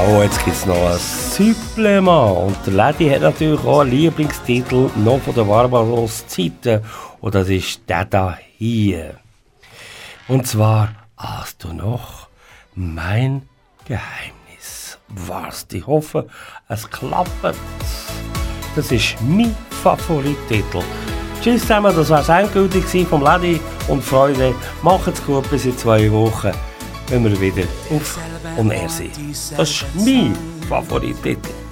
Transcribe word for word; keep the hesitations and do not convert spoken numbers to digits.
Oh, jetzt gibt es noch ein Supplement. Und der Lady hat natürlich auch einen Lieblingstitel noch von der Barbaros-Zeiten. Und das ist der da hier. Und zwar, hast du noch mein Geheimnis warst. Ich hoffe, es klappt. Das ist mein Favorittitel. Tschüss zusammen, das war es endgültig vom Lady und Freude. Macht's gut, bis in zwei Wochen, wenn wir wieder auf On Air sind. Das ist mein Favorittitel.